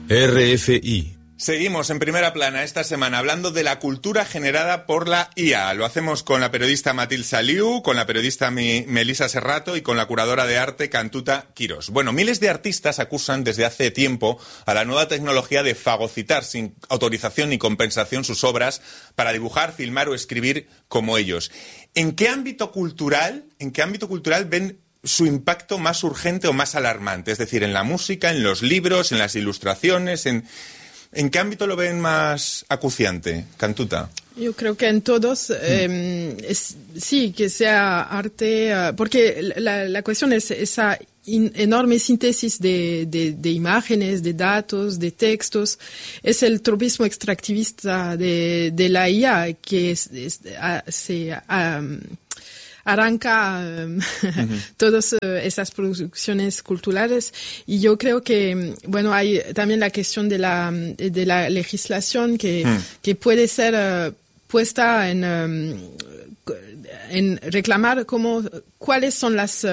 RFI. Seguimos en Primera Plana esta semana hablando de la cultura generada por la IA. Lo hacemos con la periodista Mathilde Saliu, con la periodista Melissa Serrato y con la curadora de arte Cantuta Quirós. Bueno, miles de artistas acusan desde hace tiempo a la nueva tecnología de fagocitar sin autorización ni compensación sus obras para dibujar, filmar o escribir como ellos. ¿En qué ámbito cultural ven su impacto más urgente o más alarmante? Es decir, en la música, en los libros, en las ilustraciones, ¿En qué ámbito lo ven más acuciante, Cantuta? Yo creo que en todos, sí, que sea arte, porque la cuestión es esa enorme síntesis de imágenes, de datos, de textos. Es el tropismo extractivista de la IA que arranca todas esas producciones culturales, y yo creo que hay también la cuestión de la legislación que puede ser puesta en reclamar cuáles son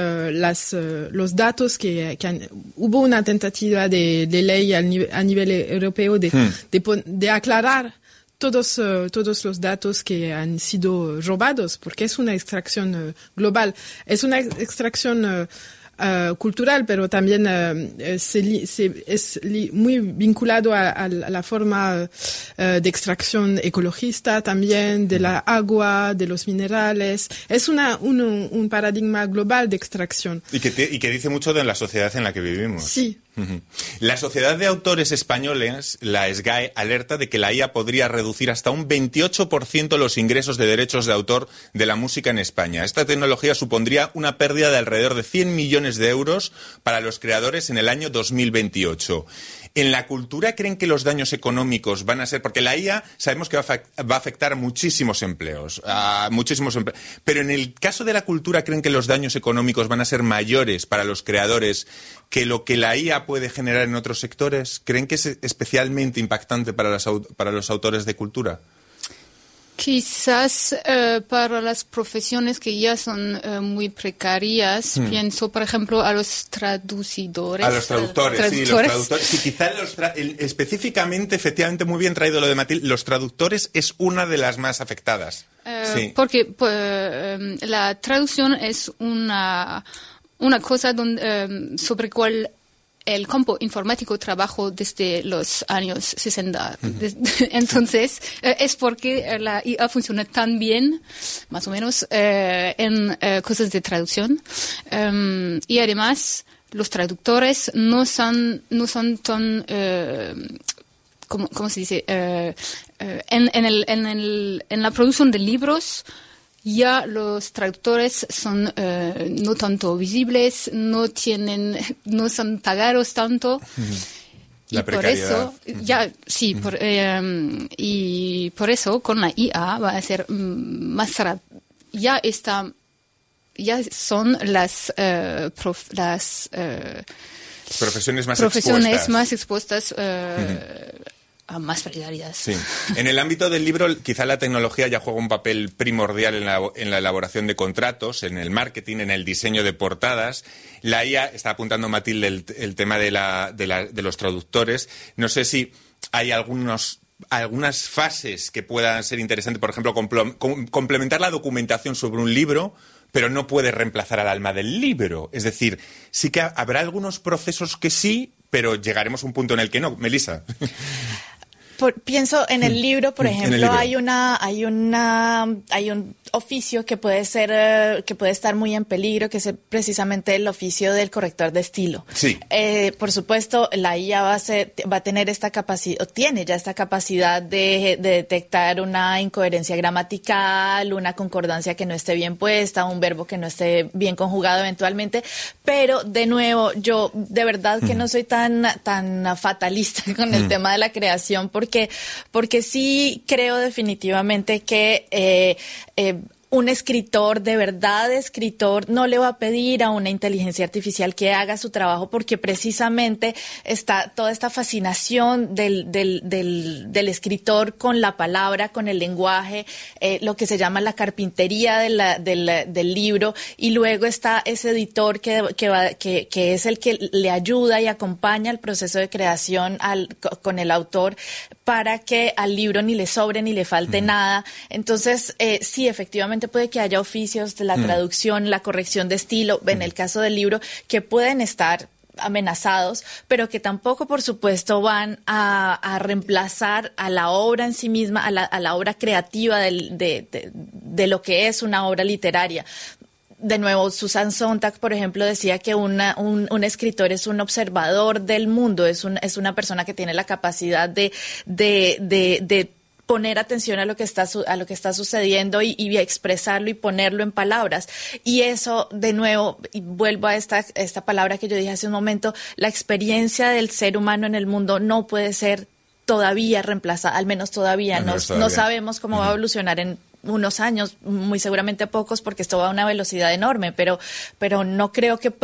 los datos que hubo una tentativa de ley a nivel europeo de aclarar todos los datos que han sido robados, porque es una extracción global, es una extracción cultural, pero también es muy vinculado a la forma de extracción ecologista también, de la agua, de los minerales. Es un paradigma global de extracción. Y que dice mucho de la sociedad en la que vivimos. Sí. La Sociedad de Autores Españoles, la SGAE, alerta de que la IA podría reducir hasta un 28% los ingresos de derechos de autor de la música en España. Esta tecnología supondría una pérdida de alrededor de 100 millones de euros para los creadores en el año 2028. ¿En la cultura creen que los daños económicos van a ser...? Porque la IA sabemos que va a afectar a muchísimos empleos, pero en el caso de la cultura, ¿creen que los daños económicos van a ser mayores para los creadores que lo que la IA puede generar en otros sectores? ¿Creen que es especialmente impactante para los autores de cultura? Quizás para las profesiones que ya son muy precarias, pienso, por ejemplo, a los traducidores. A los traductores, sí, los traductores. Sí, quizás específicamente, efectivamente, muy bien traído lo de Mathilde, los traductores es una de las más afectadas. Sí. Porque la traducción es una cosa sobre cual el campo informático trabajó desde los años 60. Entonces, es porque la IA funciona tan bien, más o menos, en cosas de traducción. Y además, los traductores no son tan... ¿Cómo se dice? En la producción de libros, ya los traductores son no tanto visibles, no son pagados tanto. La y precariedad. Por eso, y por eso con la IA va a ser más rápido. Ya son las profesiones más expuestas. A más precariedad. Sí. En el ámbito del libro, quizá la tecnología ya juega un papel primordial en la elaboración de contratos, en el marketing, en el diseño de portadas. La IA, está apuntando Mathilde el tema de los traductores. No sé si hay algunas fases que puedan ser interesantes, por ejemplo, complementar la documentación sobre un libro, pero no puede reemplazar al alma del libro. Es decir, sí que habrá algunos procesos que sí, pero llegaremos a un punto en el que no. Melissa. Pienso en el libro, por ejemplo, hay un oficio que puede estar muy en peligro, que es precisamente el oficio del corrector de estilo. Sí. Por supuesto, la IA va a tener esta capacidad, o tiene ya esta capacidad de detectar una incoherencia gramatical, una concordancia que no esté bien puesta, un verbo que no esté bien conjugado eventualmente, pero de nuevo, yo de verdad que no soy tan fatalista con el tema de la creación, porque sí creo definitivamente que un escritor, de verdad escritor, no le va a pedir a una inteligencia artificial que haga su trabajo, porque precisamente está toda esta fascinación del escritor con la palabra, con el lenguaje, lo que se llama la carpintería del libro, y luego está ese editor que es el que le ayuda y acompaña el proceso de creación con el autor para que al libro ni le sobre ni le falte nada. Entonces, sí, efectivamente puede que haya oficios de la traducción, la corrección de estilo, en el caso del libro, que pueden estar amenazados, pero que tampoco, por supuesto, van a reemplazar a la obra en sí misma, a la obra creativa de lo que es una obra literaria. De nuevo, Susan Sontag, por ejemplo, decía que un escritor es un observador del mundo, es una persona que tiene la capacidad de poner atención a lo que está sucediendo y expresarlo y ponerlo en palabras. Y eso, de nuevo, y vuelvo a esta palabra que yo dije hace un momento, la experiencia del ser humano en el mundo no puede ser todavía reemplazada, al menos todavía. No sabemos cómo va a evolucionar en unos años, muy seguramente pocos, porque esto va a una velocidad enorme, pero no creo que